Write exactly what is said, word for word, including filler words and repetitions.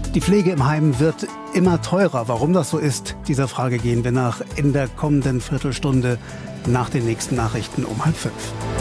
Die Pflege im Heim wird immer teurer. Warum das so ist, dieser Frage gehen wir nach in der kommenden Viertelstunde nach den nächsten Nachrichten um halb fünf.